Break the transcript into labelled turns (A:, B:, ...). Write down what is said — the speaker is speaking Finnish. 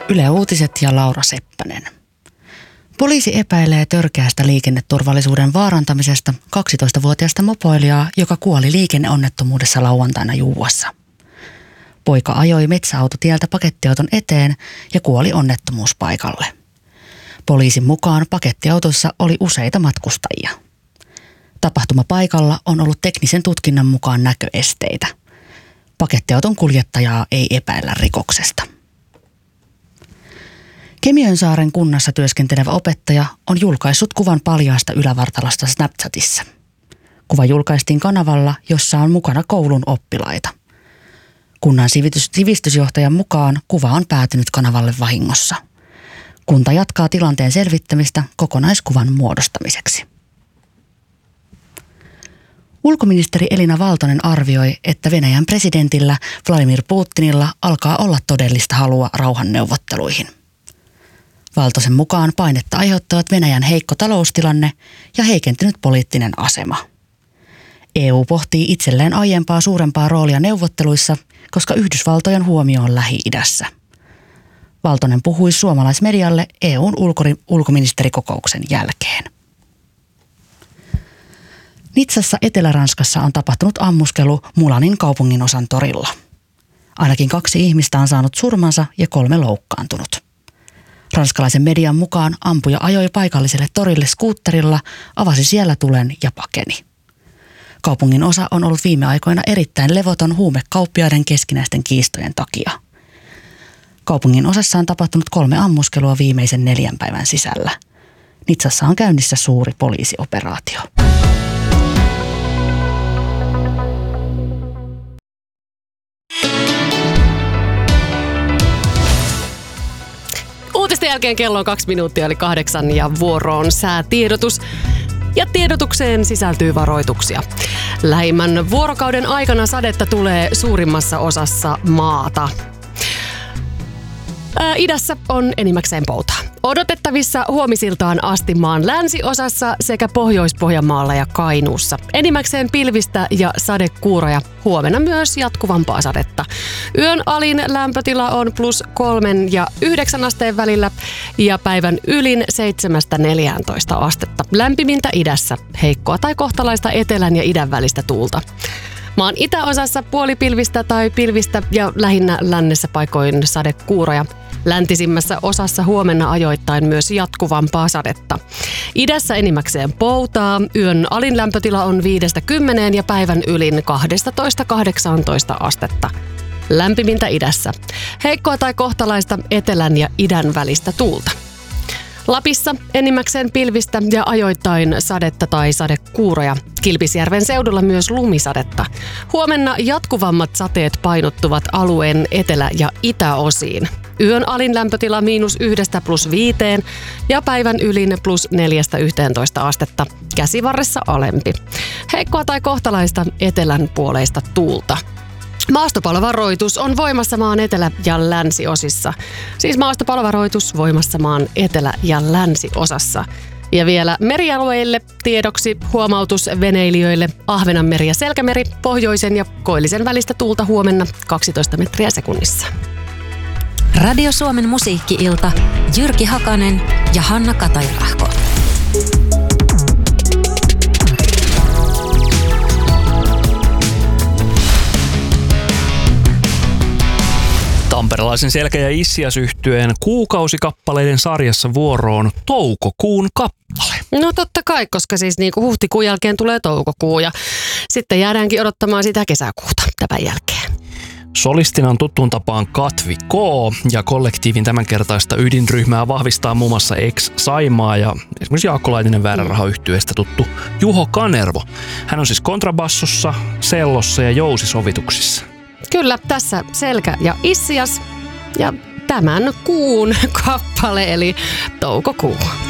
A: Yle Uutiset ja Laura Seppänen. Poliisi epäilee törkeästä liikenneturvallisuuden vaarantamisesta 12-vuotiaasta mopoilijaa, joka kuoli liikenneonnettomuudessa lauantaina Juuassa. Poika ajoi metsäautotieltä pakettiauton eteen ja kuoli onnettomuuspaikalle. Poliisin mukaan pakettiautossa oli useita matkustajia. Tapahtumapaikalla on ollut teknisen tutkinnan mukaan näköesteitä. Pakettiauton kuljettajaa ei epäillä rikoksesta. Kemiönsaaren kunnassa työskentelevä opettaja on julkaissut kuvan paljaasta ylävartalosta Snapchatissa. Kuva julkaistiin kanavalla, jossa on mukana koulun oppilaita. Kunnan sivistysjohtajan mukaan kuva on päätynyt kanavalle vahingossa. Kunta jatkaa tilanteen selvittämistä kokonaiskuvan muodostamiseksi. Ulkoministeri Elina Valtonen arvioi, että Venäjän presidentillä Vladimir Putinilla alkaa olla todellista halua rauhanneuvotteluihin. Valtosen mukaan painetta aiheuttavat Venäjän heikko taloustilanne ja heikentynyt poliittinen asema. EU pohtii itselleen aiempaa suurempaa roolia neuvotteluissa, koska Yhdysvaltojen huomio on Lähi-idässä. Valtonen puhui suomalaismedialle EUn ulkoministerikokouksen jälkeen. Nitsassa Etelä-Ranskassa on tapahtunut ammuskelu Mulanin kaupunginosan torilla. Ainakin 2 ihmistä on saanut surmansa ja 3 loukkaantunut. Ranskalaisen median mukaan ampuja ajoi paikalliselle torille skuutterilla, avasi siellä tulen ja pakeni. Kaupungin osa on ollut viime aikoina erittäin levoton huumekauppiaiden keskinäisten kiistojen takia. Kaupungin osassa on tapahtunut 3 ammuskelua viimeisen 4 päivän sisällä. Nitsassa on käynnissä suuri poliisioperaatio.
B: Uutisten jälkeen kello on 2 minuuttia eli 8 ja vuoroon säätiedotus. Ja tiedotukseen sisältyy varoituksia. Lähimmän vuorokauden aikana sadetta tulee suurimmassa osassa maata. Idässä on enimmäkseen poutaa. Odotettavissa huomisiltaan asti maan länsiosassa sekä Pohjois-Pohjanmaalla ja Kainuussa. Enimmäkseen pilvistä ja sadekuuroja. Huomenna myös jatkuvampaa sadetta. Yön alin lämpötila on +3 ja 9 asteen välillä ja päivän ylin 7-14 astetta. Lämpimintä idässä. Heikkoa tai kohtalaista etelän ja idän välistä tuulta. Maan itäosassa puolipilvistä tai pilvistä ja lähinnä lännessä paikoin sadekuuroja. Läntisimmässä osassa huomenna ajoittain myös jatkuvampaa sadetta. Idässä enimmäkseen poutaa. Yön alin lämpötila on 5-10 ja päivän ylin 12-18 astetta. Lämpimintä idässä. Heikkoa tai kohtalaista etelän ja idän välistä tuulta. Lapissa enimmäkseen pilvistä ja ajoittain sadetta tai sadekuuroja. Kilpisjärven seudulla myös lumisadetta. Huomenna jatkuvammat sateet painottuvat alueen etelä- ja itäosiin. Yön alin lämpötila -1 +5 ja päivän ylin +4-11 astetta. Käsivarressa alempi. Heikkoa tai kohtalaista etelän puoleista tuulta. Maastopalovaroitus on voimassa maan etelä- ja länsiosissa. Siis maastopalovaroitus voimassa maan etelä- ja länsiosassa. Ja vielä merialueille tiedoksi huomautus veneilijöille. Ahvenanmeri ja Selkämeri, pohjoisen ja koillisen välistä tuulta huomenna 12 metriä sekunnissa.
C: Radio Suomen musiikki-ilta. Jyrki Hakanen ja Hanna Katajärahko.
D: Tamperelaisen Selkä- ja Issias-yhtyeen kuukausikappaleiden sarjassa vuoroon toukokuun kappale.
B: No totta kai, koska siis niin kuin huhtikuun jälkeen tulee toukokuu ja sitten jäädäänkin odottamaan sitä kesäkuuta tämän jälkeen.
D: Solistina on tuttuun tapaan Katvi K. ja kollektiivin tämänkertaista ydinryhmää vahvistaa muun muassa Ex-Saimaa ja esimerkiksi Jaakko Laitinen Väärärahayhtyeestä tuttu Juho Kanervo. Hän on siis kontrabassossa, sellossa ja jousisovituksissa.
B: Kyllä, tässä Selkä ja Issias ja tämän kuun kappale eli toukokuu.